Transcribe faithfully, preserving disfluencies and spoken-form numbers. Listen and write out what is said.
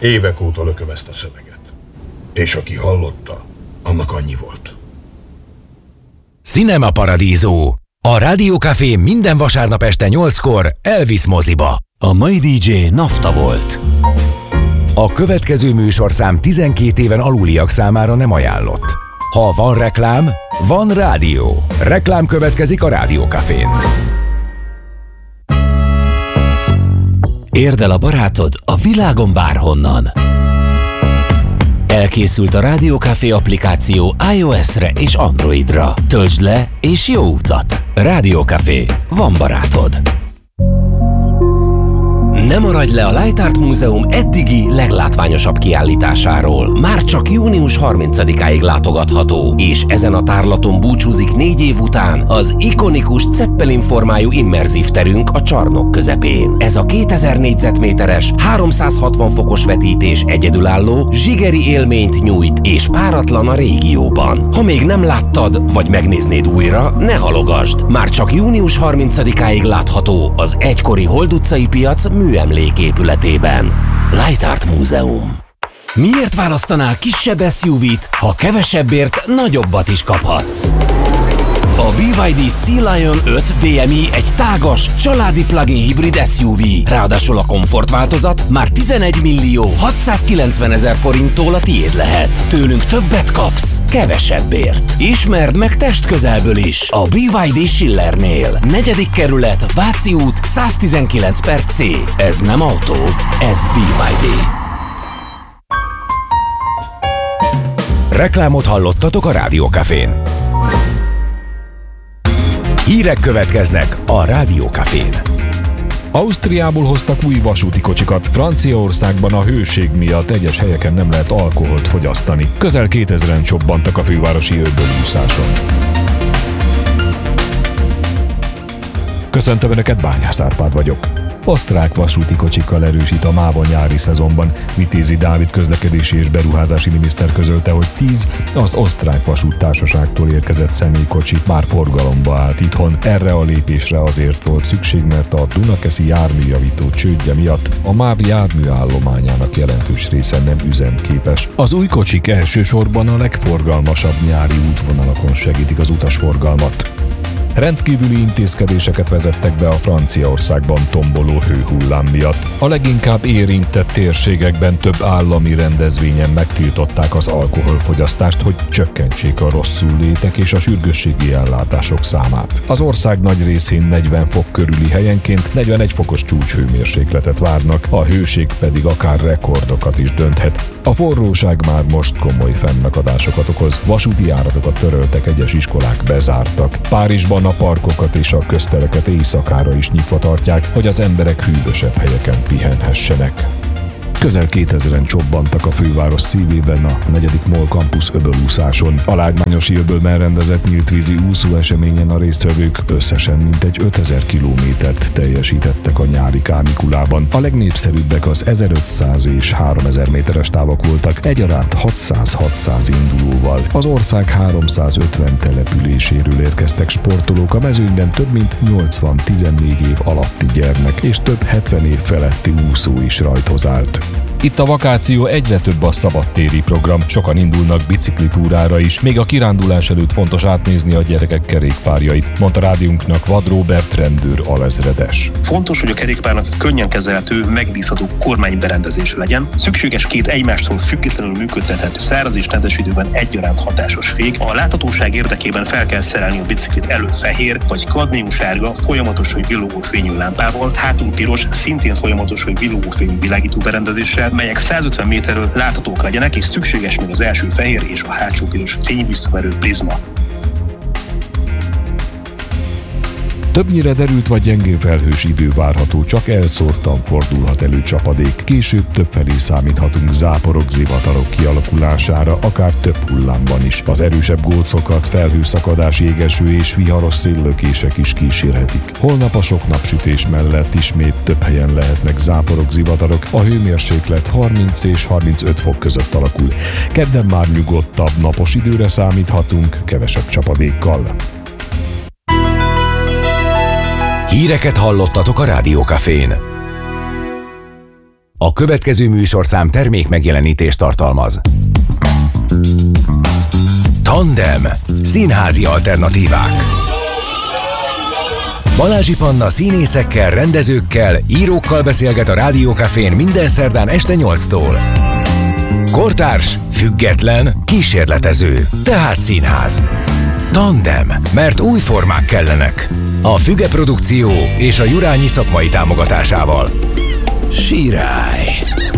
Évek óta lököm ezt a szöveget. És aki hallotta, annak annyi volt. Cinema Paradiso. A Rádió Café minden vasárnap este nyolckor elvisz moziba. A mai dé dzsé Nafta volt. A következő műsorszám tizenkét éven aluliak számára nem ajánlott. Ha van reklám, van rádió. Reklám következik a Rádió Cafén. Érd el a barátod a világon bárhonnan. Elkészült a Rádió Café applikáció iOS-re és Androidra. Töltsd le és jó utat! Rádió Café. Van barátod. Ne maradj le a Light Art Múzeum eddigi leglátványosabb kiállításáról. Már csak június harmincadikáig látogatható, és ezen a tárlaton búcsúzik négy év után az ikonikus Zeppelin formájú immerzív terünk a csarnok közepén. Ez a kétezer négyzetméteres, háromszázhatvan fokos vetítés egyedülálló, zsigeri élményt nyújt és páratlan a régióban. Ha még nem láttad, vagy megnéznéd újra, ne halogasd! Már csak június harmincadikáig látható az egykori Hold utcai piac műemléképületében. Light Art Múzeum. Miért választanál kisebb es u vét, ha kevesebbért nagyobbat is kaphatsz? A bé vé dé Sea Lion öt dé em i egy tágas, családi plug-in hibrid es u vé. Ráadásul a komfortváltozat már tizenegy millió hatszázkilencven ezer forinttól a tiéd lehet. Tőlünk többet kapsz, kevesebbért. Ismerd meg testközelből is a bé vé dé Schillernél. Negyedik kerület, Váci út, száztizenkilenc per C. Ez nem autó, ez bé vé dé. Reklámot hallottatok a Rádió Cafén. Hírek következnek a Rádió Cafén. Ausztriából hoztak új vasúti kocsikat. Franciaországban a hőség miatt egyes helyeken nem lehet alkoholt fogyasztani. Közel kétezren csobbantak a fővárosi ördögúszáson. Köszöntöm Önöket, Bányász Árpád vagyok. Osztrák vasúti kocsikkal erősít a MÁVA nyári szezonban. Vitézi Dávid közlekedési és beruházási miniszter közölte, hogy tíz az osztrák vasúttársaságtól érkezett személykocsi már forgalomba állt itthon. Erre a lépésre azért volt szükség, mert a Dunakeszi járműjavító csődje miatt a MÁV járműállományának jelentős része nem üzemképes. Az új kocsik elsősorban a legforgalmasabb nyári útvonalakon segítik az utasforgalmat. Rendkívüli intézkedéseket vezettek be a Franciaországban tomboló hőhullám miatt. A leginkább érintett térségekben több állami rendezvényen megtiltották az alkoholfogyasztást, hogy csökkentsék a rosszullétek és a sürgősségi ellátások számát. Az ország nagy részén negyven fok körüli helyenként negyvenegy fokos csúcshőmérsékletet várnak, a hőség pedig akár rekordokat is dönthet. A forróság már most komoly fennakadásokat okoz, vasúti járatokat töröltek, egyes iskolák bezártak. Párizsban a parkokat és a köztereket éjszakára is nyitva tartják, hogy az emberek hűvösebb helyeken pihenhessenek. Közel kétezren csobbantak a főváros szívében a negyedik MOL Campus öbölúszáson. A lágymányos Ilbölben rendezett nyíltvízi úszó eseményen a résztvevők összesen mintegy ötezer kilométert teljesítettek a nyári kánikulában. A legnépszerűbbek az ezerötszáz és háromezer méteres távok voltak, egyaránt hatszáz-hatszáz indulóval. Az ország háromszázötven településéről érkeztek sportolók, a mezőnyben több mint nyolcvan tizennégy év alatti gyermek és több hetven év feletti úszó is rajthoz állt. Itt a vakáció egyre több a szabadtéri program, sokan indulnak biciklitúrára is, még a kirándulás előtt fontos átnézni a gyerekek kerékpárjait, mondta rádiónknak Vad Róbert rendőr alezredes. Fontos, hogy a kerékpárnak könnyen kezelhető, megbízható kormányberendezés legyen. Szükséges két egymástól függetlenül működtethető száraz és nedves időben egyaránt hatásos fék. A láthatóság érdekében fel kell szerelni a biciklit elő fehér vagy kadmiumsárga, folyamatos, hogy villogó fényű lámpával, hátul piros, szintén folyamatos, hogy villogó fényű világító berendezéssel, melyek százötven méterről láthatók legyenek, és szükséges még az első fehér és a hátsó piros fényvisszaverő prizma. Többnyire derült vagy gyengén felhős idő várható, csak elszórtan fordulhat elő csapadék. Később többfelé számíthatunk záporok, zivatarok kialakulására, akár több hullámban is. Az erősebb gócokat felhőszakadás, jégeső és viharos széllökések is kísérhetik. Holnap a sok napsütés mellett ismét több helyen lehetnek záporok, zivatarok, a hőmérséklet harminc és harmincöt fok között alakul. Kedden már nyugodtabb, napos időre számíthatunk, kevesebb csapadékkal. Híreket hallottatok a Rádió Cafén. A A következő műsorszám termék megjelenítést tartalmaz. Tandem. Színházi alternatívák. Balázsi Panna színészekkel, rendezőkkel, írókkal beszélget a Rádiókafén minden szerdán este nyolctól. Kortárs, független, kísérletező, tehát színház. Tandem, mert új formák kellenek. A Füge Produkció és a Jurányi szakmai támogatásával. Sirály.